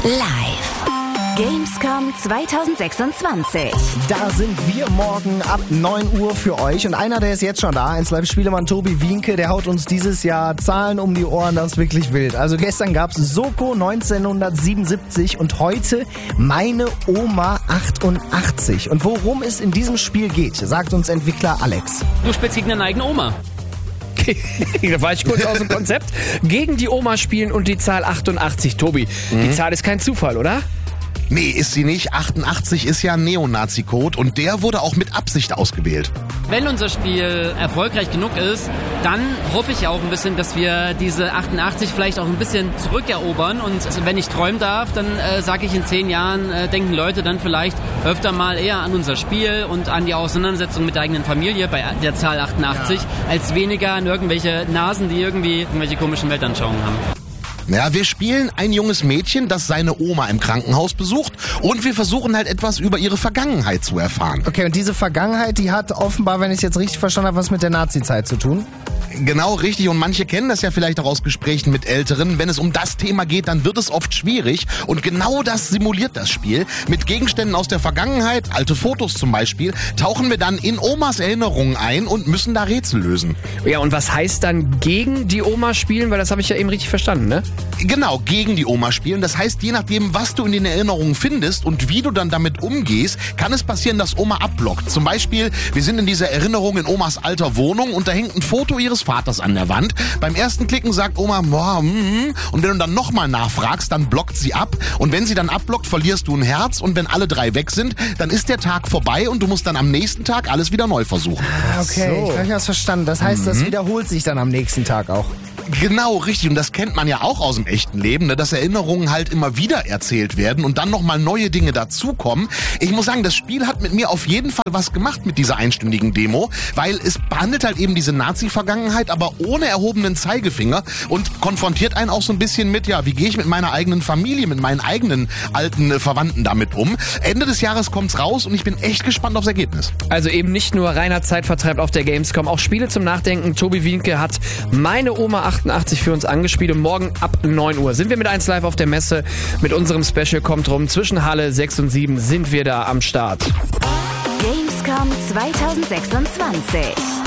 Live. Gamescom 2026. Da sind wir morgen ab 9 Uhr für euch. Und einer, der ist jetzt schon da, 1Live Spielemann Tobi Wienke, der haut uns dieses Jahr Zahlen um die Ohren, das ist wirklich wild. Also gestern gab's Soko 1977 und heute meine Oma 88. Und worum es in diesem Spiel geht, sagt uns Entwickler Alex. Du spielst gegen deine eigene Oma. Da war ich kurz aus dem Konzept. Gegen die Oma spielen und die Zahl 88, Tobi. Die Zahl ist kein Zufall, oder? Nee, ist sie nicht. 88 ist ja ein Neonazi-Code und der wurde auch mit Absicht ausgewählt. Wenn unser Spiel erfolgreich genug ist, dann hoffe ich ja auch ein bisschen, dass wir diese 88 vielleicht auch ein bisschen zurückerobern. Und wenn ich träumen darf, dann sage ich in 10 Jahren, denken Leute dann vielleicht öfter mal eher an unser Spiel und an die Auseinandersetzung mit der eigenen Familie bei der Zahl 88, als weniger an irgendwelche Nasen, die irgendwie irgendwelche komischen Weltanschauungen haben. Ja, wir spielen ein junges Mädchen, das seine Oma im Krankenhaus besucht und wir versuchen halt etwas über ihre Vergangenheit zu erfahren. Okay, und diese Vergangenheit, die hat offenbar, wenn ich es jetzt richtig verstanden habe, was mit der Nazi-Zeit zu tun? Genau, richtig. Und manche kennen das ja vielleicht auch aus Gesprächen mit Älteren. Wenn es um das Thema geht, dann wird es oft schwierig. Und genau das simuliert das Spiel. Mit Gegenständen aus der Vergangenheit, alte Fotos zum Beispiel, tauchen wir dann in Omas Erinnerungen ein und müssen da Rätsel lösen. Ja, und was heißt dann gegen die Oma spielen? Weil das habe ich ja eben richtig verstanden, ne? Genau, gegen die Oma spielen. Das heißt, je nachdem, was du in den Erinnerungen findest und wie du dann damit umgehst, kann es passieren, dass Oma abblockt. Zum Beispiel, wir sind in dieser Erinnerung in Omas alter Wohnung und da hängt ein Foto ihres Vaters an der Wand. Beim ersten Klicken sagt Oma, und wenn du dann nochmal nachfragst, dann blockt sie ab. Und wenn sie dann abblockt, verlierst du ein Herz. Und wenn alle 3 weg sind, dann ist der Tag vorbei und du musst dann am nächsten Tag alles wieder neu versuchen. Okay, ich habe das verstanden. Das heißt, das wiederholt sich dann am nächsten Tag auch. Genau, richtig. Und das kennt man ja auch aus dem echten Leben, ne? Dass Erinnerungen halt immer wieder erzählt werden und dann nochmal neue Dinge dazukommen. Ich muss sagen, das Spiel hat mit mir auf jeden Fall was gemacht mit dieser einstündigen Demo, weil es behandelt halt eben diese Nazi-Vergangenheit, aber ohne erhobenen Zeigefinger und konfrontiert einen auch so ein bisschen mit, ja, wie gehe ich mit meiner eigenen Familie, mit meinen eigenen alten Verwandten damit um. Ende des Jahres kommt's raus und ich bin echt gespannt aufs Ergebnis. Also eben nicht nur reiner Zeitvertreib auf der Gamescom, auch Spiele zum Nachdenken. Tobi Wienke hat meine Oma 88 für uns angespielt und morgen ab 9 Uhr sind wir mit 1Live auf der Messe. Mit unserem Special kommt rum. Zwischen Halle 6 und 7 sind wir da am Start. Gamescom 2026.